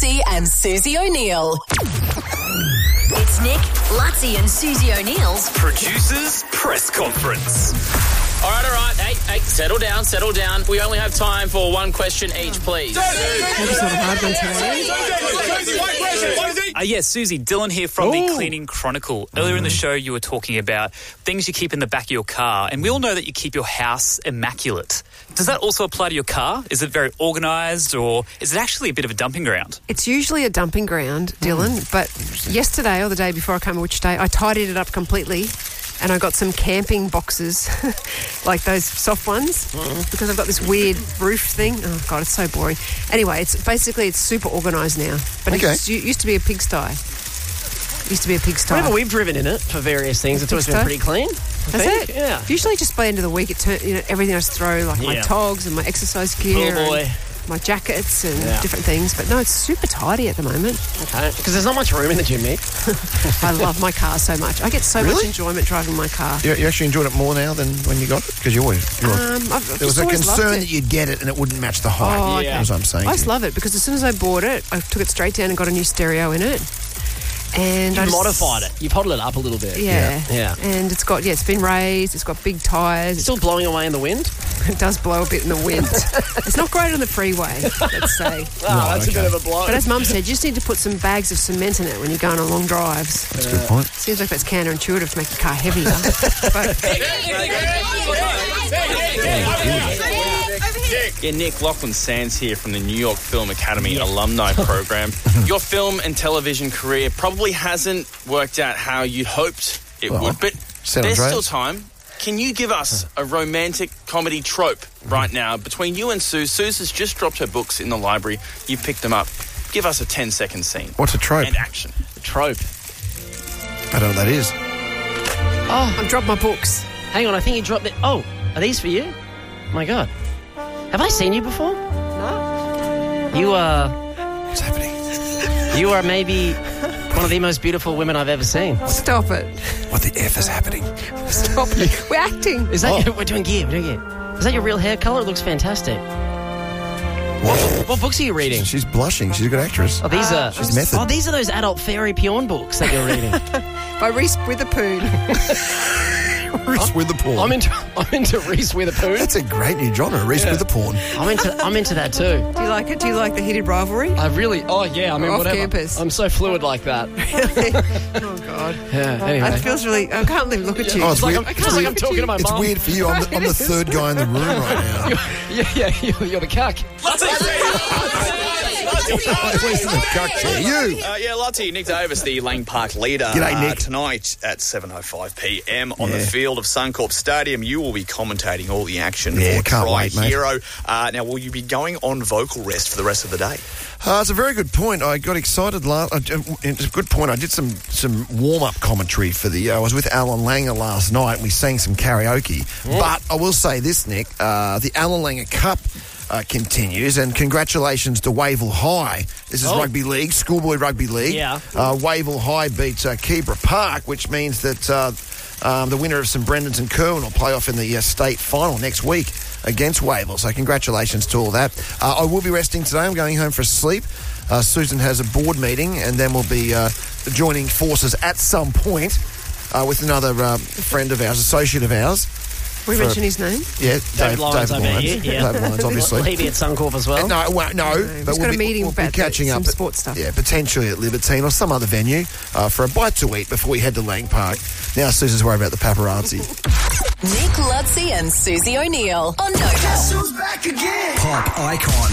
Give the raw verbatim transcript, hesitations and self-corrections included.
Lutzi and Susie O'Neill. It's Nick, Lutzi and Susie O'Neill's Producers Press Conference. All right, all right. Hey, hey, settle down, settle down. We only have time for one question each, please. Uh, yes, Susie, Dylan here from Ooh. the Cleaning Chronicle. Earlier in the show, you were talking about things you keep in the back of your car, and we all know that you keep your house immaculate. Does that also apply to your car? Is it very organised, or is it actually a bit of a dumping ground? It's usually a dumping ground, Dylan, mm. but yesterday or the day before, I can't remember which day, I tidied it up completely. And I got some camping boxes, like those soft ones, mm. because I've got this weird roof thing. Oh, God, it's so boring. Anyway, it's basically it's super organised now. But okay. it used to be a pigsty. It used to be a pigsty. Whenever we've driven in it for various things, it's always been pretty clean. That's it? Yeah. Usually just by the end of the week, it turn, you know, everything I just throw, like yeah. my togs and my exercise gear. Oh, boy. My jackets and yeah. different things. But no, it's super tidy at the moment. Okay. Because there's not much room in the gym, Nick. I love my car so much. I get so really? much enjoyment driving my car. You, you actually enjoyed it more now than when you got it? Because you always... You um, I've there was a concern that you'd get it and it wouldn't match the height. Oh, okay. That's what I'm saying. I just love it because as soon as I bought it, I took it straight down and got a new stereo in it. And you I just, modified it. You potted it up a little bit. Yeah. Yeah. And it's got, yeah, it's been raised. It's got big tyres. It's still blowing away in the wind? It does blow a bit in the wind. It's not great on the freeway, let's say. Oh, right, that's okay. a bit of a blow. But as Mum said, you just need to put some bags of cement in it when you're going on long drives. That's a good point. Seems like that's counterintuitive to make the car heavier. Nick. Yeah, Nick, Lachlan Sands here from the New York Film Academy yeah. Alumni Program. Your film and television career probably hasn't worked out how you'd hoped it well, would, but there's still time. Can you give us a romantic comedy trope right now between you and Sue? Suze has just dropped her books in the library. You've picked them up. Give us a ten-second scene. What's a trope? And action. A trope. I don't know what that is. Oh, I've dropped my books. Hang on, I think you dropped it. Oh, are these for you? Oh, my God. Have I seen you before? No. You are... What's happening? You are maybe one of the most beautiful women I've ever seen. Stop it. What the F is happening? Stop it. We're acting. Is that oh. your, we're doing gear, we're doing gear. Is that your real hair colour? It looks fantastic. What, what books are you reading? She's, she's blushing. She's a good actress. Oh, these uh, are... She's method. Oh, these are those adult fairy porn books that you're reading. By Reese Witherspoon. Reese Witherspoon. I'm into I'm into Reese Witherspoon. That's a great new genre, Reese yeah. Witherspoon. I'm into I'm into that too. Do you like it? Do you like the heated rivalry? I really. Oh yeah. I mean, off whatever. campus. I'm so fluid like that. Really? Oh God. Yeah. Anyway, it feels really. I can't even look at you. Oh, it's like weird. I'm, it's like I'm talking to my It's mum. weird for you. I'm the, I'm the third guy in the room right now. You're, yeah, yeah. You're, you're the cuck. You. Uh, yeah, Lutzi, Nick Davis, the Lang Park leader. G'day, uh, Nick. Tonight at seven oh five p.m. on Yeah. the field of Suncorp Stadium, you will be commentating all the action Yeah, for can't Try wait, mate. Hero. Uh, now, will you be going on vocal rest for the rest of the day? Uh, it's a very good point. I got excited last. Uh, it's a good point. I did some some warm up commentary for the. Uh, I was with Alan Langer last night, and we sang some karaoke. Yeah. But I will say this, Nick. Uh, the Alan Langer Cup uh, continues, and congratulations to Wavell High. This is Oh. rugby league, schoolboy rugby league. Yeah. Uh, Wavell High beat uh, Keebra Park, which means that uh, um, the winner of St Brendan's and Kerwin will play off in the uh, state final next week against Wavell. So congratulations to all that. Uh, I will be resting today. I'm going home for a sleep. Uh, Susan has a board meeting, and then we'll be uh, joining forces at some point uh, with another uh, friend of ours, associate of ours. We mention his name? Yeah, David Dave, Lyons, David I Lyons. bet you, yeah. David Lyons, obviously. Will he be at Suncorp as well? Uh, no, well, no, No, but he's we'll got a be, meeting we'll be about catching the- up. some at- sports stuff. Yeah, potentially at Libertine or some other venue uh, for a bite to eat before we head to Lang Park. Now Susan's worried about the paparazzi. Nick, Lutzi and Susie O'Neill on Nova. Pop icon.